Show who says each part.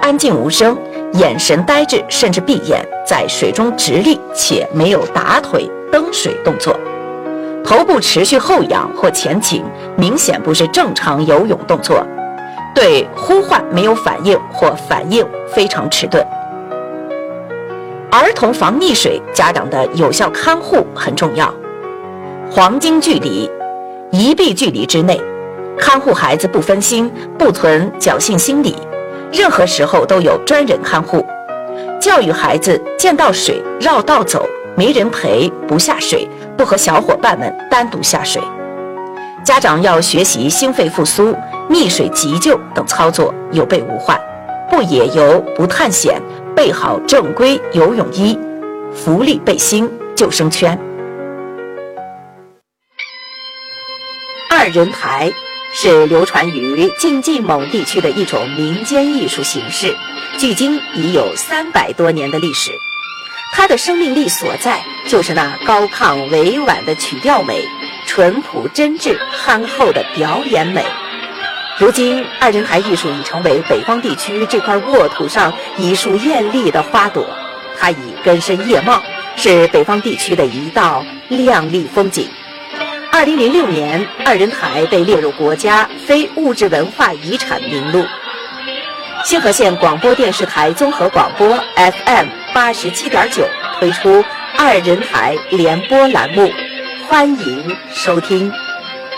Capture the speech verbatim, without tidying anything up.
Speaker 1: 安静无声，眼神呆滞，甚至闭眼，在水中直立，且没有打腿蹬水动作。头部持续后仰或前倾，明显不是正常游泳动作。对呼唤没有反应或反应非常迟钝。儿童防溺水，家长的有效看护很重要。黄金距离，一臂距离之内，看护孩子不分心，不存侥幸心理，任何时候都有专人看护。教育孩子见到水绕道走，没人陪不下水，不和小伙伴们单独下水。家长要学习心肺复苏、溺水急救等操作，有备无患，不野游，不探险，备好正规游泳衣、浮力背心、救生圈。二人台是流传于晋冀蒙地区的一种民间艺术形式，距今已有三百多年的历史。它的生命力所在就是那高亢委婉的曲调美，淳朴真挚憨厚的表演美。如今二人台艺术已成为北方地区这块沃土上一束艳丽的花朵，它已根深叶茂，是北方地区的一道亮丽风景。二零零六年，二人台被列入国家非物质文化遗产名录。兴和县广播电视台综合广播 F M 八十七点九推出二人台联播栏目，欢迎收听。